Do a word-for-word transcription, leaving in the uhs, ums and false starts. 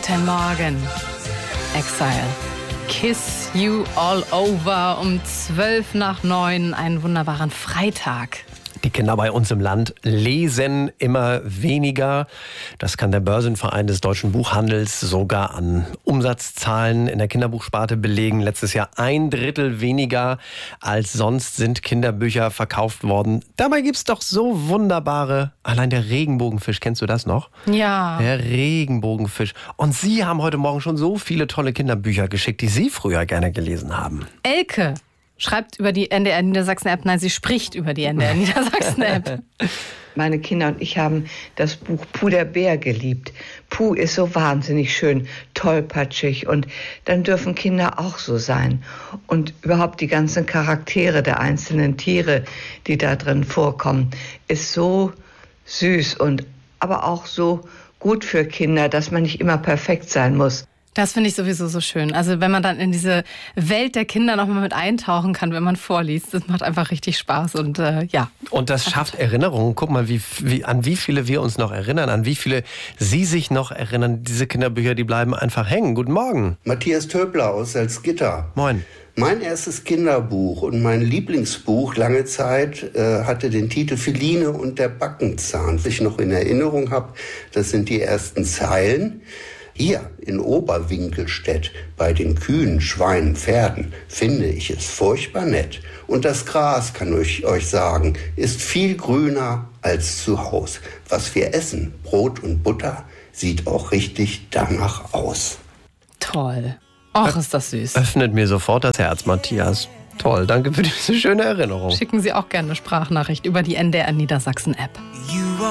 Guten Morgen. Exile. Kiss You All Over um zwölf nach neun. Einen wunderbaren Freitag. Die Kinder bei uns im Land lesen immer weniger. Das kann der Börsenverein des deutschen Buchhandels sogar an Umsatzzahlen in der Kinderbuchsparte belegen. Letztes Jahr ein Drittel weniger als sonst sind Kinderbücher verkauft worden. Dabei gibt's doch so wunderbare, allein der Regenbogenfisch, kennst du das noch? Ja. Der Regenbogenfisch. Und Sie haben heute Morgen schon so viele tolle Kinderbücher geschickt, die Sie früher gerne gelesen haben. Elke schreibt über die N D R Niedersachsen-App. Nein, sie spricht über die N D R Niedersachsen-App. Meine Kinder und ich haben das Buch Puh der Bär geliebt. Puh ist so wahnsinnig schön, tollpatschig und dann dürfen Kinder auch so sein. Und überhaupt die ganzen Charaktere der einzelnen Tiere, die da drin vorkommen, ist so süß und aber auch so gut für Kinder, dass man nicht immer perfekt sein muss. Das finde ich sowieso so schön. Also wenn man dann in diese Welt der Kinder nochmal mit eintauchen kann, wenn man vorliest, das macht einfach richtig Spaß und äh, ja. Und das schafft Erinnerungen. Guck mal, wie, wie, an wie viele wir uns noch erinnern, an wie viele Sie sich noch erinnern. Diese Kinderbücher, die bleiben einfach hängen. Guten Morgen. Matthias Töbler aus Salzgitter. Moin. Mein erstes Kinderbuch und mein Lieblingsbuch lange Zeit äh, hatte den Titel Feline und der Backenzahn. Was ich noch in Erinnerung habe, das sind die ersten Zeilen. Hier in Oberwinkelstedt bei den Kühen, Schweinen, Pferden finde ich es furchtbar nett. Und das Gras, kann ich euch sagen, ist viel grüner als zu Haus. Was wir essen, Brot und Butter, sieht auch richtig danach aus. Toll. Och, ist das süß. Öffnet mir sofort das Herz, Matthias. Toll, danke für diese schöne Erinnerung. Schicken Sie auch gerne eine Sprachnachricht über die N D R Niedersachsen-App.